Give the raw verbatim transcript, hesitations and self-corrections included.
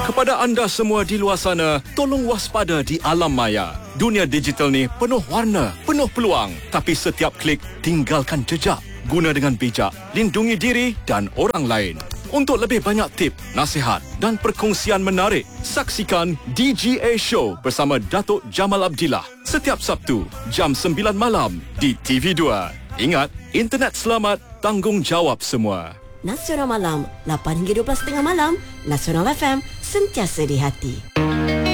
Kepada anda semua di luar sana, tolong waspada di alam maya. Dunia digital ni penuh warna, penuh peluang. Tapi setiap klik, tinggalkan jejak. Guna dengan bijak, lindungi diri dan orang lain. Untuk lebih banyak tip, nasihat dan perkongsian menarik, saksikan D G A Show bersama Datuk Jamal Abdillah setiap Sabtu, jam sembilan malam di T V dua. Ingat, internet selamat, tanggungjawab semua. Nasional Malam, lapan hingga dua belas tiga puluh malam, Nasional F M, sentiasa di hati.